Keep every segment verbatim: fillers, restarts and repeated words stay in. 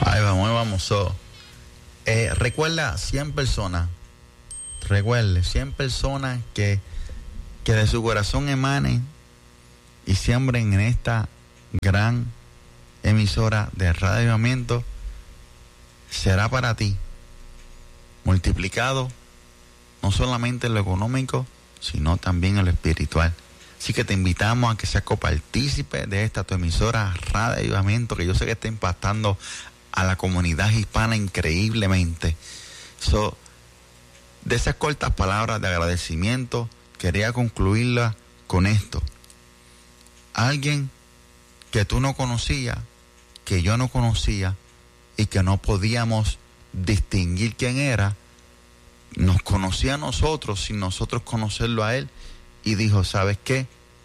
Ahí vamos, ahí vamos. So, eh, recuerda, cien personas, recuerde, cien personas que, que de su corazón emanen y siembren en esta gran emisora de Radio Avivamiento, será para ti multiplicado no solamente en lo económico, sino también en lo espiritual. Así que te invitamos a que seas copartícipe de esta tu emisora Radio Avivamiento, que yo sé que está impactando a la comunidad hispana increíblemente. So, de esas cortas palabras de agradecimiento, quería concluirla con esto. Alguien que tú no conocías, que yo no conocía y que no podíamos distinguir quién era, nos conocía a nosotros sin nosotros conocerlo a él, y dijo, ¿sabes qué?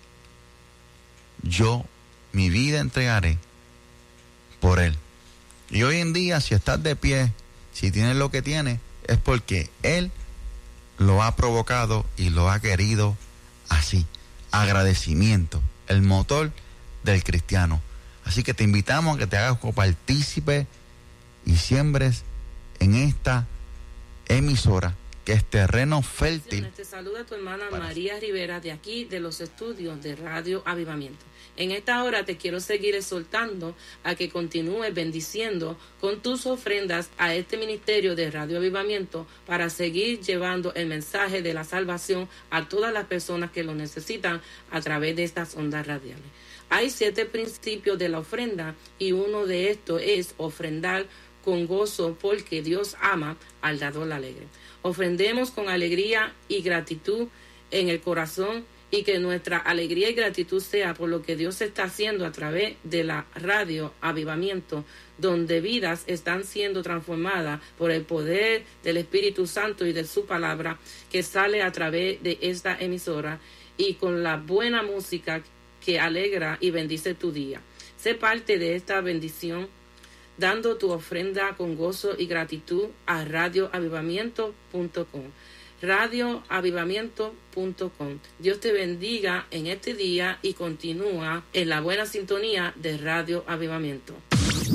Yo mi vida entregaré por él. Y hoy en día, si estás de pie, si tienes lo que tienes, es porque él lo ha provocado y lo ha querido así. Agradecimiento, el motor del cristiano. Así que te invitamos a que te hagas copartícipe y siembres en esta emisora, que es terreno fértil. Te saluda tu hermana María Rivera, de aquí, de los estudios de Radio Avivamiento. En esta hora te quiero seguir exhortando a que continúes bendiciendo con tus ofrendas a este ministerio de Radio Avivamiento para seguir llevando el mensaje de la salvación a todas las personas que lo necesitan a través de estas ondas radiales. Hay siete principios de la ofrenda y uno de estos es ofrendar con gozo, porque Dios ama al dador alegre. Ofrendemos con alegría y gratitud en el corazón, y que nuestra alegría y gratitud sea por lo que Dios está haciendo a través de la Radio Avivamiento, donde vidas están siendo transformadas por el poder del Espíritu Santo y de su palabra que sale a través de esta emisora, y con la buena música que alegra y bendice tu día. Sé parte de esta bendición dando tu ofrenda con gozo y gratitud a radio avivamiento punto com. radio avivamiento punto com. Dios te bendiga en este día y continúa en la buena sintonía de Radio Avivamiento.